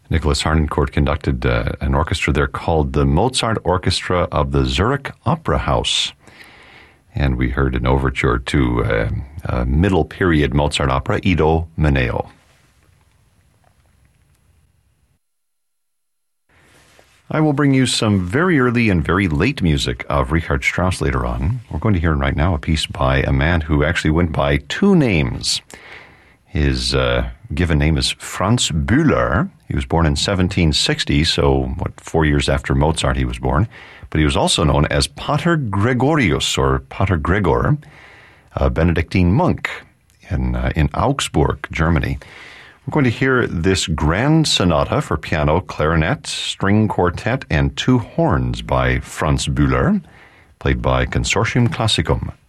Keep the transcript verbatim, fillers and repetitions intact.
Nicholas Harnoncourt conducted uh, an orchestra there called the Mozart Orchestra of the Zurich Opera House. And we heard an overture to uh, a middle period Mozart opera, Idomeneo. I will bring you some very early and very late music of Richard Strauss later on. We're going to hear right now a piece by a man who actually went by two names. His uh, given name is Franz Bühler. He was born in seventeen sixty, so what, four years after Mozart he was born. But he was also known as Pater Gregorius, or Pater Gregor, a Benedictine monk in, uh, in Augsburg, Germany. We're going to hear this grand sonata for piano, clarinet, string quartet, and two horns by Franz Bühler, played by Consortium Classicum.